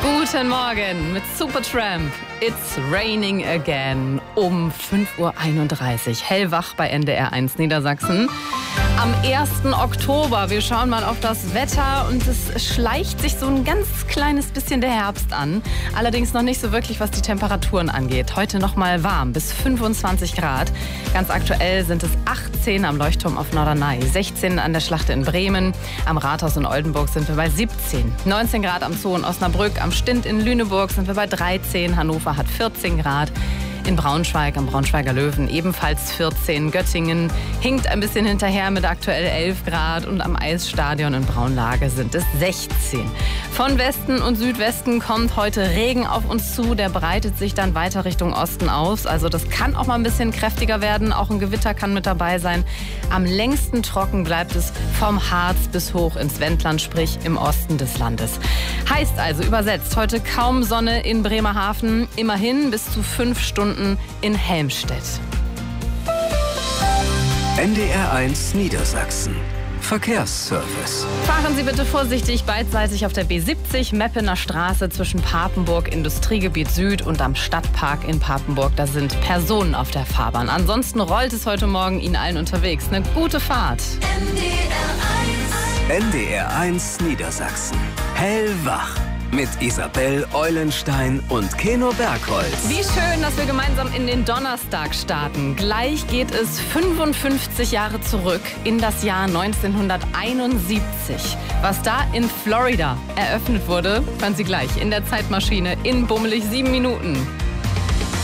Guten Morgen mit Supertramp. It's raining again um 5:31 Uhr. Hellwach bei NDR 1 Niedersachsen. Am 1. Oktober. Wir schauen mal auf das Wetter und es schleicht sich so ein ganz kleines bisschen der Herbst an. Allerdings noch nicht so wirklich, was die Temperaturen angeht. Heute noch mal warm, bis 25 Grad. Ganz aktuell sind es 18 am Leuchtturm auf Norderney, 16 an der Schlachte in Bremen, am Rathaus in Oldenburg sind wir bei 17, 19 Grad am Zoo in Osnabrück, am Stint in Lüneburg sind wir bei 13, Hannover hat 14 Grad. In Braunschweig, am Braunschweiger Löwen ebenfalls 14. Göttingen hinkt ein bisschen hinterher mit aktuell 11 Grad und am Eisstadion in Braunlage sind es 16. Von Westen und Südwesten kommt heute Regen auf uns zu. Der breitet sich dann weiter Richtung Osten aus. Also das kann auch mal ein bisschen kräftiger werden. Auch ein Gewitter kann mit dabei sein. Am längsten trocken bleibt es vom Harz bis hoch ins Wendland, sprich im Osten des Landes. Heißt also übersetzt, heute kaum Sonne in Bremerhaven, immerhin bis zu 5 Stunden in Helmstedt. NDR 1 Niedersachsen. Verkehrsservice. Fahren Sie bitte vorsichtig beidseitig auf der B70 Meppener Straße zwischen Papenburg, Industriegebiet Süd und am Stadtpark in Papenburg. Da sind Personen auf der Fahrbahn. Ansonsten rollt es heute Morgen Ihnen allen unterwegs. Eine gute Fahrt. NDR 1 Niedersachsen. Hellwach. Mit Isabel Eulenstein und Keno Bergholz. Wie schön, dass wir gemeinsam in den Donnerstag starten. Gleich geht es 55 Jahre zurück in das Jahr 1971. Was da in Florida eröffnet wurde, hören Sie gleich in der Zeitmaschine in bummelig 7 Minuten.